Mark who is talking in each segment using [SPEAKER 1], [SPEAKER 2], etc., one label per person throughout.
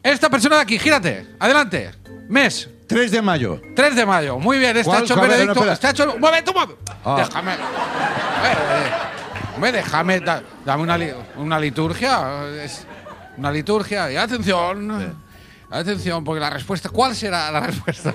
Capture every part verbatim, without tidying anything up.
[SPEAKER 1] Esta persona de aquí, gírate. Adelante. Mes.
[SPEAKER 2] tres de mayo.
[SPEAKER 1] tres de mayo. Muy bien, está
[SPEAKER 2] ¿Cuál?
[SPEAKER 1] hecho el
[SPEAKER 2] ¿Cuál?
[SPEAKER 1] veredicto.
[SPEAKER 2] No, espera.
[SPEAKER 1] Está hecho el... ¡Mueve, tú, mueve!
[SPEAKER 2] Ah.
[SPEAKER 1] Déjame. Eh, Hombre, déjame. Da, dame una, li- una liturgia. Es una liturgia. Y atención.
[SPEAKER 2] Sí.
[SPEAKER 1] Atención, porque la respuesta... ¿Cuál será la respuesta?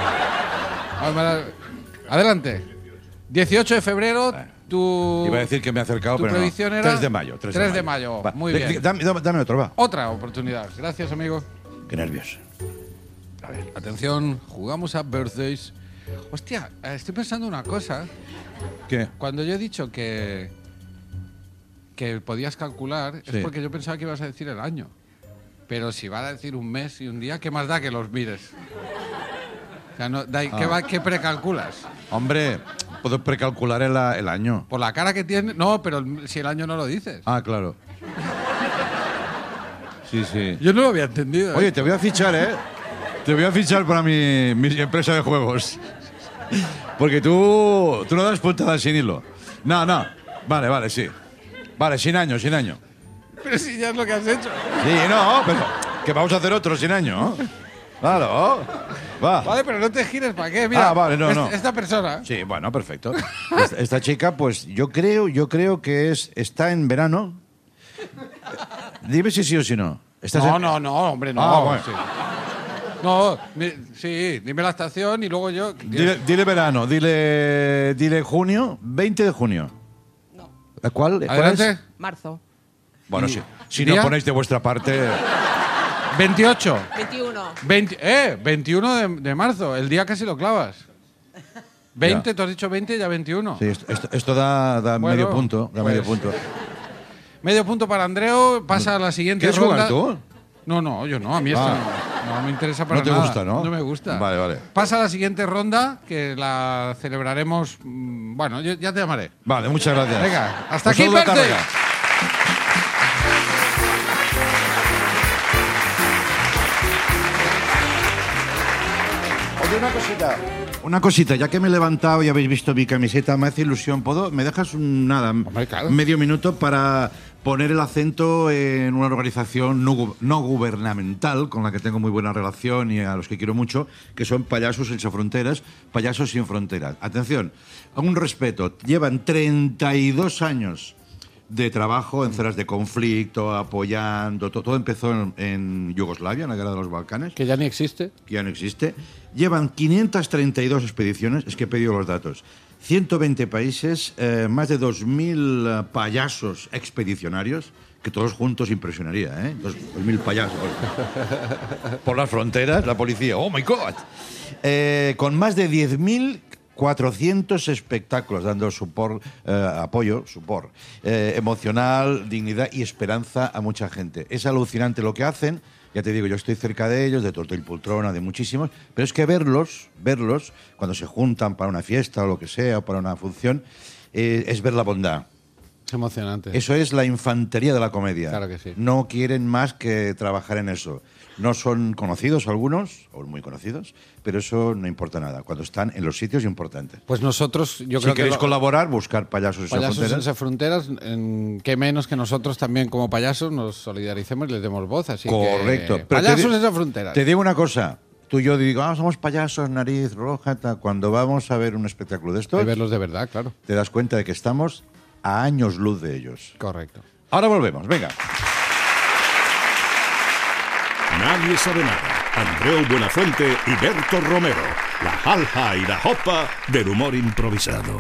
[SPEAKER 1] Adelante. dieciocho de febrero, tu...
[SPEAKER 2] Iba a decir que me he acercado,
[SPEAKER 1] tu
[SPEAKER 2] pero no.
[SPEAKER 1] previsión era...
[SPEAKER 2] tres de mayo. tres
[SPEAKER 1] de mayo.
[SPEAKER 2] Va,
[SPEAKER 1] Muy
[SPEAKER 2] de-
[SPEAKER 1] bien.
[SPEAKER 2] de- Dame, dame- dame otro, va.
[SPEAKER 1] Otra oportunidad. Gracias, amigo.
[SPEAKER 2] Qué nervios.
[SPEAKER 1] A ver, atención, jugamos a birthdays. Hostia, eh, estoy pensando una cosa.
[SPEAKER 2] ¿Qué?
[SPEAKER 1] Cuando yo he dicho que que podías calcular,
[SPEAKER 2] Sí.
[SPEAKER 1] es porque yo pensaba que ibas a decir el año. Pero si va a decir un mes y un día, ¿qué más da que los mires? O sea, no, da- ¿qué,
[SPEAKER 2] Ah.
[SPEAKER 1] va- ¿qué precalculas?
[SPEAKER 2] Hombre, puedo precalcular el, a- el año.
[SPEAKER 1] Por la cara que tiene... No, pero el- si el año no lo dices.
[SPEAKER 2] Ah, claro. Sí, sí.
[SPEAKER 1] Yo no lo había entendido. ¿eh?
[SPEAKER 2] Oye, te voy a fichar, ¿eh? Te voy a fichar para mi, mi empresa de juegos. Porque tú, tú no das puntadas sin hilo. No, no. Vale, vale, sí. Vale, sin año, sin año.
[SPEAKER 1] Pero si ya es lo que has hecho.
[SPEAKER 2] Sí, no, pero que vamos a hacer otro sin año, ¿no? Claro. Va.
[SPEAKER 1] Vale, pero no te gires, ¿para qué? Mira,
[SPEAKER 2] Ah, vale, no,
[SPEAKER 1] es-
[SPEAKER 2] no.
[SPEAKER 1] esta persona...
[SPEAKER 2] Sí, bueno, perfecto. Esta, esta chica, pues yo creo, yo creo que es está en verano. Dime si sí o si no. ¿Estás
[SPEAKER 1] No,
[SPEAKER 2] en-
[SPEAKER 1] no, no, hombre, no.
[SPEAKER 2] Ah, bueno.
[SPEAKER 1] sí. No, mi- sí, dime la estación y luego yo...
[SPEAKER 2] Dile, dile verano, dile, dile junio, veinte de junio.
[SPEAKER 3] No.
[SPEAKER 2] ¿Cuál? ¿Cuál
[SPEAKER 1] Adelante.
[SPEAKER 2] es?
[SPEAKER 3] Marzo.
[SPEAKER 2] Bueno, si, si
[SPEAKER 1] ¿Día?
[SPEAKER 2] no ponéis de vuestra parte.
[SPEAKER 1] veintiocho.
[SPEAKER 3] veintiuno.
[SPEAKER 1] veinte, eh, veintiuno de, de marzo, el día casi lo clavas. veinte, tú has dicho veinte, ya veintiuno.
[SPEAKER 2] Sí, esto, esto- esto da, da
[SPEAKER 1] Bueno,
[SPEAKER 2] medio punto. Da
[SPEAKER 1] pues,
[SPEAKER 2] medio punto.
[SPEAKER 1] Medio punto para Andreu, pasa a la siguiente
[SPEAKER 2] ¿Quieres
[SPEAKER 1] ronda.
[SPEAKER 2] jugar tú?
[SPEAKER 1] No, no, yo no, a mí esto
[SPEAKER 2] Ah.
[SPEAKER 1] no, no me interesa para
[SPEAKER 2] No te
[SPEAKER 1] nada.
[SPEAKER 2] gusta, ¿no?
[SPEAKER 1] No me gusta.
[SPEAKER 2] Vale, vale.
[SPEAKER 1] Pasa a la siguiente ronda, que la celebraremos... mm, Bueno, yo, ya te llamaré.
[SPEAKER 2] Vale, muchas gracias.
[SPEAKER 1] Venga, hasta
[SPEAKER 2] Un
[SPEAKER 1] aquí,
[SPEAKER 2] saludo a
[SPEAKER 1] birthday.
[SPEAKER 2] Tárrega. Oye, una cosita. Una cosita, ya que me he levantado y habéis visto mi camiseta, me hace ilusión. ¿Puedo? ¿Me dejas un, nada,
[SPEAKER 1] Hombre, claro.
[SPEAKER 2] medio minuto para poner el acento en una organización no, gu- no gubernamental con la que tengo muy buena relación y a los que quiero mucho, que son Payasos Sin Fronteras, Payasos Sin Fronteras. Atención, un respeto. Llevan treinta y dos años de trabajo en zonas de conflicto, apoyando. Todo, todo empezó en, en Yugoslavia, en la guerra de los Balcanes,
[SPEAKER 1] Que ya ni existe.
[SPEAKER 2] que ya no existe. Llevan quinientas treinta y dos expediciones, es que he pedido los datos. ciento veinte países, eh, más de dos mil eh, payasos expedicionarios, que todos juntos impresionaría, ¿eh? Dos mil payasos. Por las fronteras, la policía, ¡oh, my God! Eh, con más de diez mil cuatrocientos espectáculos, dando support, eh, apoyo, support, eh, emocional, dignidad y esperanza a mucha gente. Es alucinante lo que hacen. Ya te digo, yo estoy cerca de ellos, de Tortoy Poltrona, de muchísimos, pero es que verlos, verlos, cuando se juntan para una fiesta o lo que sea, o para una función, eh, es ver la bondad.
[SPEAKER 1] Es emocionante.
[SPEAKER 2] Eso es la infantería de la comedia.
[SPEAKER 1] Claro que sí.
[SPEAKER 2] No quieren más que trabajar en eso. No son conocidos algunos, o muy conocidos, pero eso no importa nada, cuando están en los sitios importantes.
[SPEAKER 1] Pues nosotros, yo
[SPEAKER 2] si
[SPEAKER 1] creo
[SPEAKER 2] queréis
[SPEAKER 1] que... lo-
[SPEAKER 2] colaborar, buscar Payasos Sin
[SPEAKER 1] Payasos
[SPEAKER 2] Fronteras.
[SPEAKER 1] Sin Fronteras, en, que menos que nosotros también como payasos nos solidaricemos y les demos voz. Así
[SPEAKER 2] Correcto.
[SPEAKER 1] que
[SPEAKER 2] Pero te
[SPEAKER 1] Payasos
[SPEAKER 2] di-
[SPEAKER 1] Sin Fronteras.
[SPEAKER 2] Te digo una cosa. Tú y yo digo, ah, somos payasos, nariz roja, tal. Cuando vamos a ver un espectáculo de
[SPEAKER 1] Hay
[SPEAKER 2] estos,
[SPEAKER 1] que verlos de verdad, claro.
[SPEAKER 2] te das cuenta de que estamos a años luz de ellos.
[SPEAKER 1] Correcto.
[SPEAKER 2] Ahora volvemos, venga.
[SPEAKER 4] Nadie sabe nada. Andreu Buenafuente y Berto Romero. La jalja y la jopa del humor improvisado.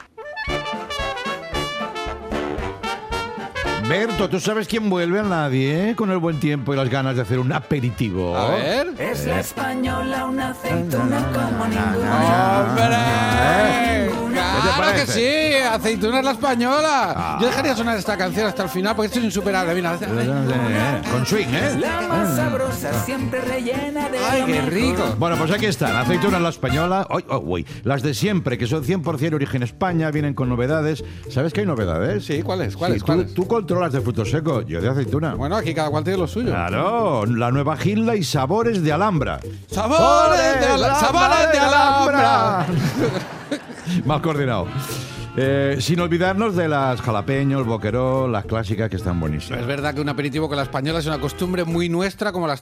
[SPEAKER 2] Berto, ¿tú sabes quién vuelve a nadie eh? Con el buen tiempo y las ganas de hacer un aperitivo?
[SPEAKER 1] A ver.
[SPEAKER 5] Es la española, una aceituna como ninguna.
[SPEAKER 1] ¡Hombre!
[SPEAKER 2] ¿Qué te
[SPEAKER 1] ¡Claro que
[SPEAKER 2] parece?
[SPEAKER 1] sí! ¡Aceituna es la española! Yo dejaría sonar esta canción hasta el final porque esto es insuperable. Mira.
[SPEAKER 2] Con swing, ¿eh?
[SPEAKER 5] La más sabrosa, siempre rellena de
[SPEAKER 1] ¡Ay,
[SPEAKER 5] lo
[SPEAKER 1] qué
[SPEAKER 5] mejor.
[SPEAKER 1] rico!
[SPEAKER 2] Bueno, pues aquí están, aceitunas la española, uy, uy, uy, las de siempre, que son cien por ciento origen España, vienen con novedades. ¿Sabes que hay novedades?
[SPEAKER 1] Sí, ¿cuáles? ¿Cuáles?
[SPEAKER 2] Sí,
[SPEAKER 1] ¿Cuáles?
[SPEAKER 2] tú, tú controlas de frutos secos, yo de aceituna.
[SPEAKER 1] Bueno, aquí cada cual tiene lo suyo.
[SPEAKER 2] Claro, la nueva Gilda y sabores de Alhambra.
[SPEAKER 1] ¡Sabores de, ala- sabores de Alhambra!
[SPEAKER 2] Más coordinado. Eh, sin olvidarnos de las jalapeños, boquerón, las clásicas que están buenísimas.
[SPEAKER 1] Es verdad que un aperitivo con la española es una costumbre muy nuestra, como las